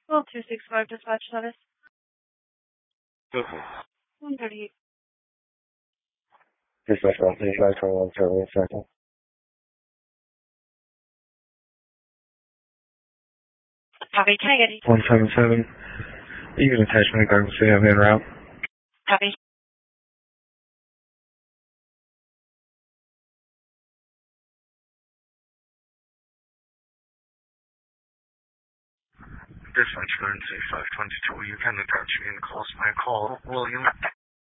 Well, 265 dispatch status. Okay. 138. Dispatch 135, 21, second. Copy. Can I get it? 177. You can attach me back to say I'm en route. Copy. Dispatch 13522, you can attach me and close my call. William.